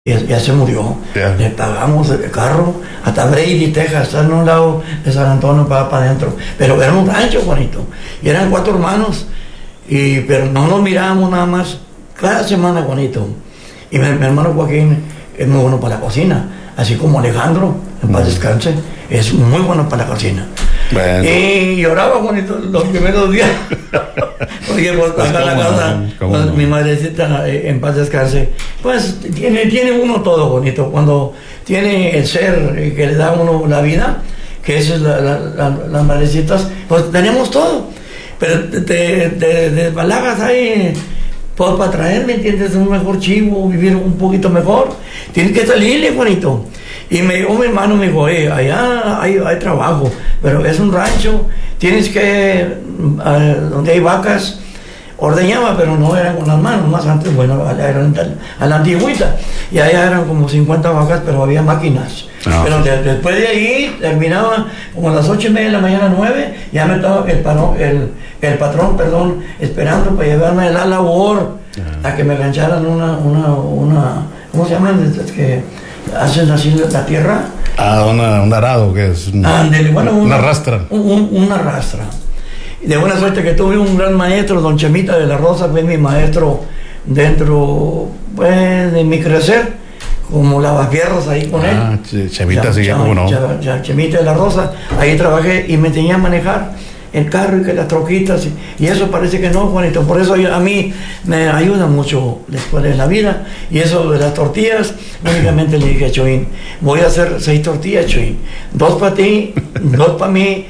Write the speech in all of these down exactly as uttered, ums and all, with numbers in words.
Ya, ya se murió. Yeah. Le pagamos el carro hasta Brady, Texas, está en un lado de San Antonio para, para adentro. Pero era un rancho bonito. Y eran cuatro hermanos, y, pero no nos mirábamos nada más cada semana bonito. Y mi, mi hermano Joaquín es muy bueno para la cocina, así como Alejandro, en paz descanse, es muy bueno para la cocina. Bueno. Y lloraba bonito los primeros días. Porque pues, Pues, acá en la ¿cómo casa, no? ¿Cómo pues, no? mi madrecita, eh, en paz descanse, pues tiene, tiene uno todo bonito. Cuando tiene el ser eh, que le da a uno la vida, que esa es la, la, la, las madrecitas, pues tenemos todo. Pero te, te, te desbalagas ahí, pues para traer, ¿me entiendes? Un mejor chivo, vivir un poquito mejor. Tienes que salirle bonito. Y me dijo mi hermano, me dijo, eh, allá hay, hay trabajo, pero es un rancho, tienes que, uh, donde hay vacas, ordeñaba, pero no eran con las manos, más antes, bueno, allá eran a la antigüita, y allá eran como cincuenta vacas, pero había máquinas. Ah. Pero de, después de ahí, terminaba como a las ocho y media de la mañana, nueve, ya me estaba el, paro, el, el patrón, perdón, esperando para llevarme a la labor, ah. a que me gancharan una, una, una, ¿cómo se llaman? Es que hacen así la tierra. Ah, una, un arado, que es un, ah, de, bueno, una, una rastra. Un, un, una rastra. Y de buena suerte que tuve un gran maestro, don Chemita de la Rosa, fue mi maestro dentro, pues, de mi crecer, como lavafierros ahí con ah, él. Chemita, sí, cómo no. Ya, ya, Chemita de la Rosa, ahí trabajé y me enseñé a manejar el carro y que las troquitas, y, y eso parece que no, Juanito. Por eso yo, a mí me ayuda mucho después de la vida. Y eso de las tortillas, únicamente le dije a Choín, voy a hacer seis tortillas, Choín, dos para ti, dos para mí,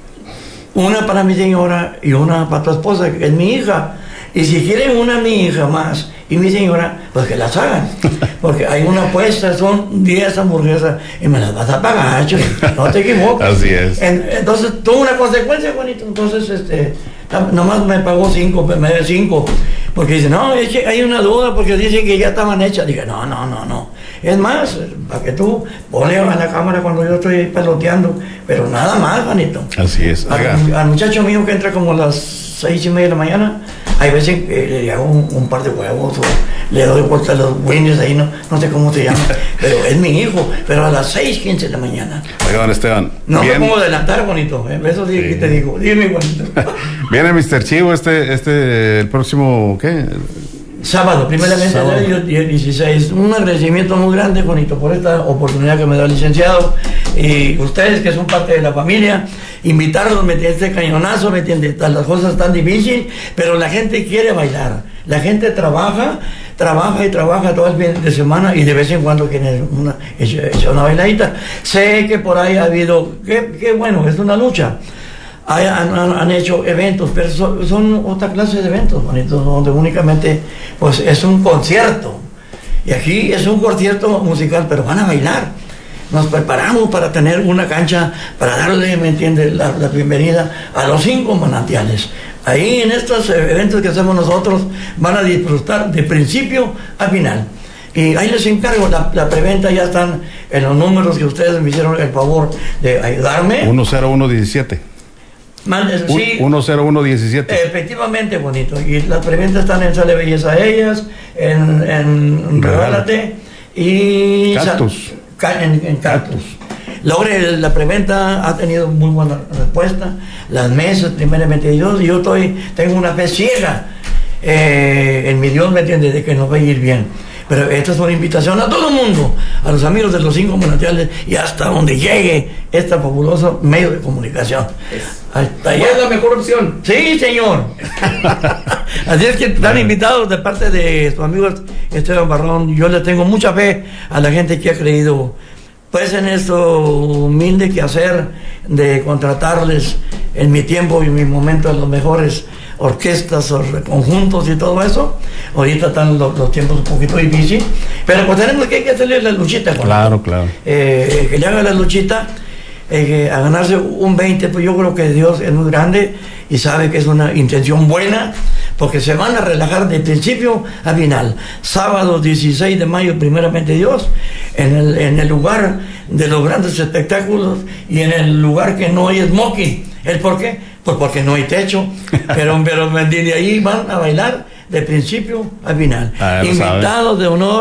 una para mi señora y una para tu esposa, que es mi hija. Y si quieren una mi hija más y mi señora, pues que las hagan. Porque hay una apuesta, son diez hamburguesas y me las vas a pagar, Choy, no te equivoques. Así es. En, entonces tuvo una consecuencia, Juanito. Entonces, este, nomás me pagó cinco, me dio cinco. Porque dice, no, es que hay una duda porque dicen que ya estaban hechas. Dije, no, no, no, no. Es más, para que tú ponle a la cámara cuando yo estoy peloteando, pero nada más, Juanito. Así es. Al, al muchacho mío que entra como a las seis y media de la mañana, hay veces que le hago un, un par de huevos o le doy vuelta a los buenos ahí, no, no sé cómo se llama, pero es mi hijo, pero a las seis quince de la mañana. Oiga, don Esteban. No bien. me pongo a adelantar, bonito, ¿eh? Eso sí, sí. Te digo, dime, bonito. Viene mister Chivo este, este, el próximo, ¿qué? Sábado, primeramente Sábado. el dieciséis. Un agradecimiento muy grande, bonito, por esta oportunidad que me da el licenciado. Y ustedes que son parte de la familia, invitarlos, me entiende, este cañonazo, me entiende, las cosas tan difíciles, pero la gente quiere bailar. La gente trabaja, trabaja y trabaja todo el fin de semana y de vez en cuando quiere una, echar una bailadita. Sé que por ahí ha habido, qué, qué bueno, es una lucha. Hay, han, han hecho eventos, pero son, son otra clase de eventos, bonitos, donde únicamente pues es un concierto. Y aquí es un concierto musical, pero van a bailar. Nos preparamos para tener una cancha, para darle, ¿me entiende?, la, la bienvenida a los cinco manantiales. Ahí en estos eventos que hacemos nosotros van a disfrutar de principio a final. Y ahí les encargo, la, la preventa ya están en los números que ustedes me hicieron el favor de ayudarme. uno cero uno diecisiete. Man, sí, uno cero uno diecisiete. Efectivamente, bonito. Y las preventas están en Sale Belleza Ellas, en, en Regálate y Cactus. Sa, en, en Cactus. Logre, la preventa ha tenido muy buena respuesta. Las mesas, primeramente Dios, y yo estoy, tengo una fe ciega eh, en mi Dios, me entiende, de que nos va a ir bien. Pero esta es una invitación a todo el mundo, a los amigos de los cinco manantiales y hasta donde llegue este fabuloso medio de comunicación. Hasta allá. ¿Cuál es la mejor opción? Sí, señor. Así es que están invitados de parte de su amigo Esteban Barrón. Yo le tengo mucha fe a la gente que ha creído pues en esto humilde quehacer de contratarles en mi tiempo y en mi momento a los mejores orquestas o conjuntos y todo eso. Ahorita están los, los tiempos un poquito difíciles, pero pues tenemos que, que hacerle la luchita. Claro, claro. Eh, que le haga la luchita, eh, a ganarse un veinte, pues yo creo que Dios es muy grande y sabe que es una intención buena, porque se van a relajar de principio a final. Sábado dieciséis de mayo, primeramente Dios, en el, en el lugar de los grandes espectáculos y en el lugar que no hay smoking. ¿El por qué? Pues porque no hay techo, pero, pero de ahí van a bailar de principio a final. Ah, invitados de honor,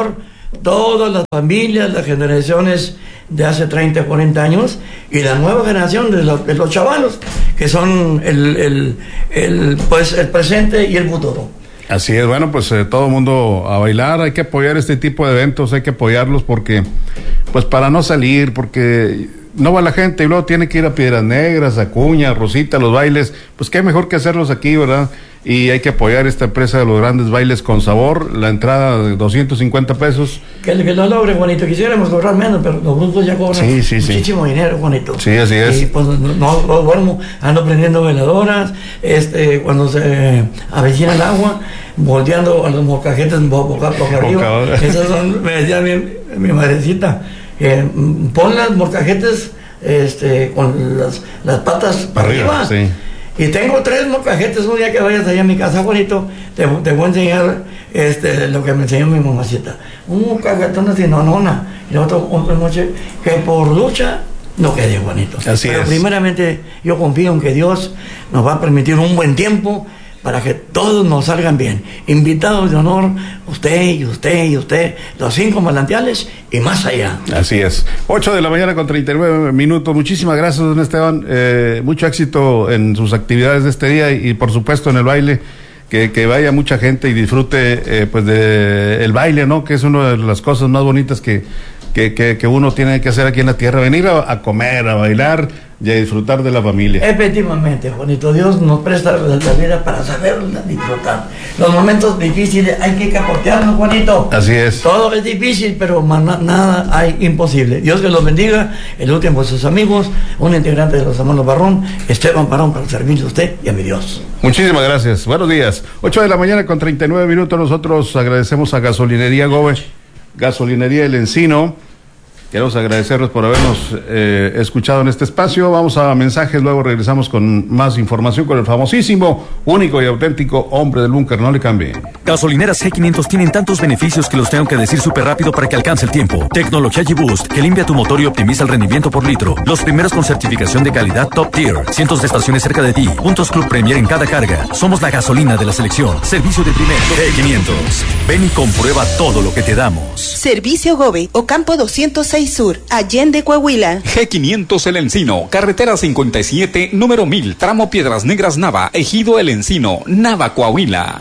todas las familias, las generaciones de hace treinta, cuarenta años y la nueva generación de los, de los chavalos, que son el, el, el, pues, el presente y el futuro. Así es, bueno, pues eh, todo el mundo a bailar, hay que apoyar este tipo de eventos, hay que apoyarlos porque, pues para no salir, porque no va la gente y luego tiene que ir a Piedras Negras, a Cuña, a Rosita, los bailes, pues qué mejor que hacerlos aquí, ¿verdad? Y hay que apoyar esta empresa de los grandes bailes con sabor, la entrada de doscientos cincuenta pesos. Que, que lo logre, Juanito, quisiéramos cobrar menos, pero los grupos ya cobran sí, sí, muchísimo sí. dinero, Juanito. Sí, así es. Y pues no, no, no duermo, ando prendiendo veladoras, este, cuando se avecina el agua, volteando a los mocajetes boca, boca arriba. Esas son, me decía mi, mi madrecita, eh, pon las molcajetes este, con las, las patas para arriba. arriba. Sí. Y tengo tres molcajetes. Un día que vayas allá a mi casa, Juanito, te, te voy a enseñar este, lo que me enseñó mi mamacita. Un molcajetón así, no, no, no. Y otro, otra noche, que por lucha no quede, Juanito. Así Pero es. primeramente yo confío en que Dios nos va a permitir un buen tiempo para que todos nos salgan bien. Invitados de honor, usted y usted y usted, los cinco manantiales y más allá. Así es. ocho de la mañana con treinta y nueve minutos. Muchísimas gracias, don Esteban. Eh, mucho éxito en sus actividades de este día y, y por supuesto en el baile. Que, que vaya mucha gente y disfrute eh, pues de el baile, ¿no? Que es una de las cosas más bonitas que, que, que, que uno tiene que hacer aquí en la tierra. Venir a, a comer, a bailar y a disfrutar de la familia. Efectivamente, Juanito, Dios nos presta la, la vida para saberla disfrutar. Los momentos difíciles hay que capotearnos, Juanito. Así es. Todo es difícil, pero man, nada hay imposible. Dios que los bendiga. El último de sus amigos, un integrante de los hermanos Barrón, Esteban Barrón, para servirle a usted y a mi Dios. Muchísimas gracias. Buenos días. ocho de la mañana con treinta y nueve minutos. Nosotros agradecemos a Gasolinería Gobe, Gasolinería El Encino. Queremos agradecerles por habernos eh, escuchado en este espacio. Vamos a mensajes, luego regresamos con más información con el famosísimo, único y auténtico hombre del búnker. No le cambie. Gasolineras G quinientos tienen tantos beneficios que los tengo que decir súper rápido para que alcance el tiempo. Tecnología G-Boost, que limpia tu motor y optimiza el rendimiento por litro. Los primeros con certificación de calidad Top Tier. Cientos de estaciones cerca de ti. Puntos Club Premier en cada carga. Somos la gasolina de la selección. Servicio de primera. G quinientos. Ven y comprueba todo lo que te damos. Servicio Gobe, Ocampo doscientos seis Sur, Allende, Coahuila. G quinientos El Encino, carretera cincuenta y siete, número mil, tramo Piedras Negras Nava, Ejido El Encino, Nava, Coahuila.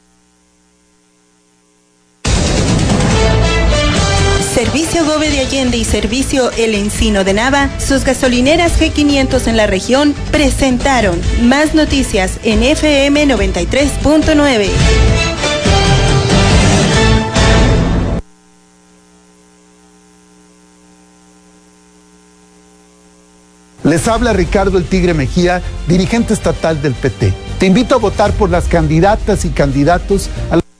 Servicio Gobe de Allende y Servicio El Encino de Nava, sus gasolineras G quinientos en la región, presentaron más noticias en F M noventa y tres punto nueve. Les habla Ricardo El Tigre Mejía, dirigente estatal del P T. Te invito a votar por las candidatas y candidatos a la...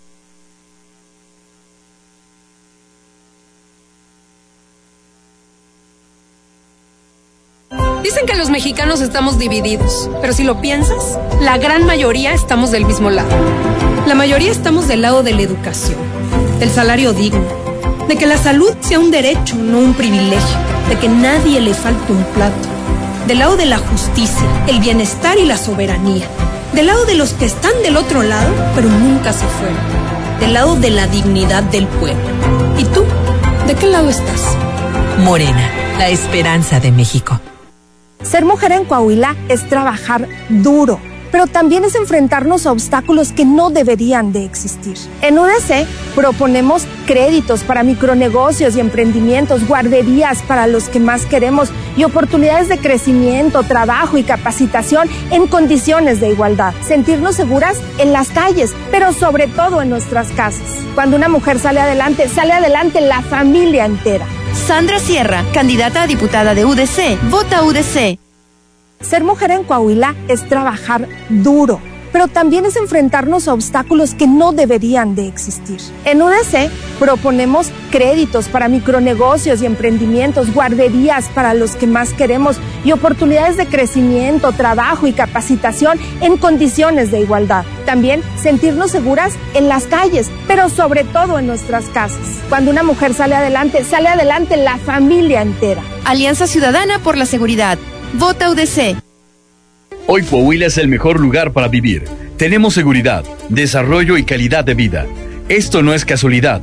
Dicen que los mexicanos estamos divididos, pero si lo piensas, la gran mayoría estamos del mismo lado. La mayoría estamos del lado de la educación, del salario digno, de que la salud sea un derecho, no un privilegio, de que nadie le falte un plato, del lado de la justicia, el bienestar y la soberanía, del lado de los que están del otro lado, pero nunca se fueron, del lado de la dignidad del pueblo. ¿Y tú? ¿De qué lado estás? Morena, la esperanza de México. Ser mujer en Coahuila es trabajar duro, pero también es enfrentarnos a obstáculos que no deberían de existir. En U D C proponemos créditos para micronegocios y emprendimientos, guarderías para los que más queremos y oportunidades de crecimiento, trabajo y capacitación en condiciones de igualdad. Sentirnos seguras en las calles, pero sobre todo en nuestras casas. Cuando una mujer sale adelante, sale adelante la familia entera. Sandra Sierra, candidata a diputada de U D C. Vota U D C. Ser mujer en Coahuila es trabajar duro, pero también es enfrentarnos a obstáculos que no deberían de existir. En U D C proponemos créditos para micronegocios y emprendimientos, guarderías para los que más queremos y oportunidades de crecimiento, trabajo y capacitación en condiciones de igualdad. También sentirnos seguras en las calles, pero sobre todo en nuestras casas. Cuando una mujer sale adelante, sale adelante la familia entera. Alianza Ciudadana por la Seguridad. Vota U D C. Hoy Coahuila es el mejor lugar para vivir. Tenemos seguridad, desarrollo y calidad de vida. Esto no es casualidad.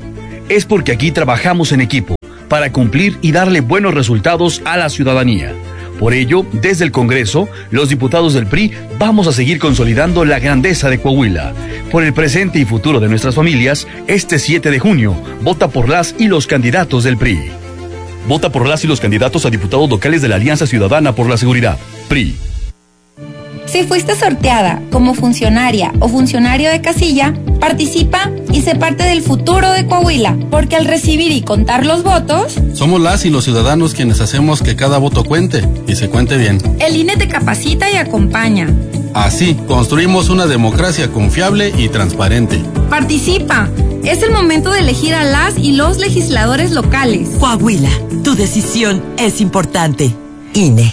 es porque aquí trabajamos en equipo para cumplir y darle buenos resultados a la ciudadanía. Por ello, desde el Congreso, los diputados del P R I vamos a seguir consolidando la grandeza de Coahuila. Por el presente y futuro de nuestras familias, este siete de junio, vota por las y los candidatos del P R I. Vota por las y los candidatos a diputados locales de la Alianza Ciudadana por la Seguridad, P R I. Si fuiste sorteada como funcionaria o funcionario de casilla, participa y sé parte del futuro de Coahuila, porque al recibir y contar los votos, somos las y los ciudadanos quienes hacemos que cada voto cuente y se cuente bien. El I N E te capacita y acompaña. Así, construimos una democracia confiable y transparente. Participa. Es el momento de elegir a las y los legisladores locales. Coahuila, tu decisión es importante. I N E.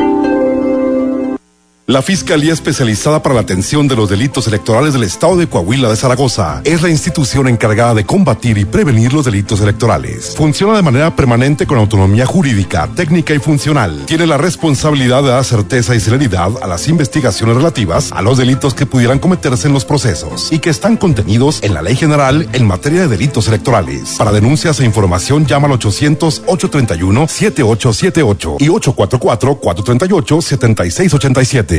La Fiscalía Especializada para la Atención de los Delitos Electorales del Estado de Coahuila de Zaragoza es la institución encargada de combatir y prevenir los delitos electorales. Funciona de manera permanente con autonomía jurídica, técnica y funcional. Tiene la responsabilidad de dar certeza y celeridad a las investigaciones relativas a los delitos que pudieran cometerse en los procesos y que están contenidos en la Ley General en materia de delitos electorales. Para denuncias e información llama al ochocientos, ochocientos treinta y uno, setenta y ocho setenta y ocho y ocho cuatro cuatro, cuatro tres ocho, siete seis ocho siete.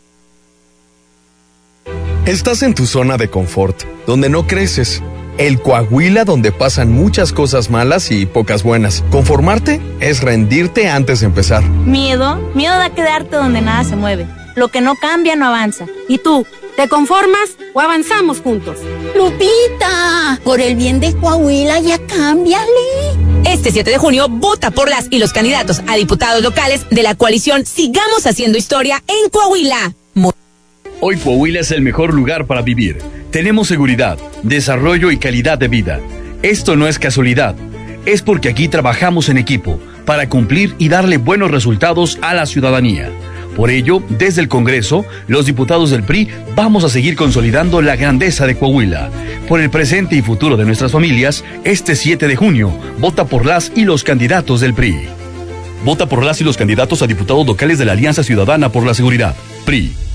Estás en tu zona de confort, donde no creces. El Coahuila donde pasan muchas cosas malas y pocas buenas. Conformarte es rendirte antes de empezar. Miedo, miedo a quedarte donde nada se mueve. Lo que no cambia no avanza. ¿Y tú, te conformas o avanzamos juntos? Lupita, por el bien de Coahuila ya cámbiale. Este siete de junio, vota por las y los candidatos a diputados locales de la coalición Sigamos Haciendo Historia en Coahuila. Hoy Coahuila es el mejor lugar para vivir. Tenemos seguridad, desarrollo y calidad de vida. Esto no es casualidad. Es porque aquí trabajamos en equipo para cumplir y darle buenos resultados a la ciudadanía. Por ello, desde el Congreso, los diputados del P R I vamos a seguir consolidando la grandeza de Coahuila. Por el presente y futuro de nuestras familias, este siete de junio, vota por las y los candidatos del P R I. Vota por las y los candidatos a diputados locales de la Alianza Ciudadana por la Seguridad, P R I.